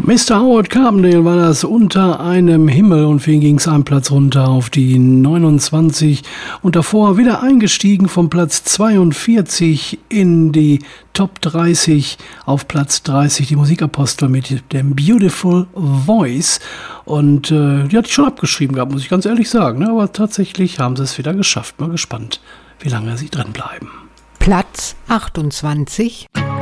Mr. Howard Carpendale war das, Unter einem Himmel, und für ihn ging es einen Platz runter auf die 29 und davor wieder eingestiegen vom Platz 42 in die Top 30 auf Platz 30, die Musikapostel mit dem Beautiful Voice, und die hatte ich schon abgeschrieben gehabt, muss ich ganz ehrlich sagen, ne? Aber tatsächlich haben sie es wieder geschafft. Mal gespannt, wie lange sie drin bleiben. Platz 28.